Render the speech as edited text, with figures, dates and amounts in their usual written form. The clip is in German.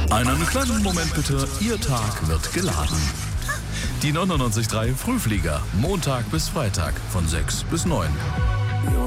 Einen kleinen Moment bitte, Ihr Tag wird geladen. Die 99.3 Frühflieger, Montag bis Freitag von 6 bis 9.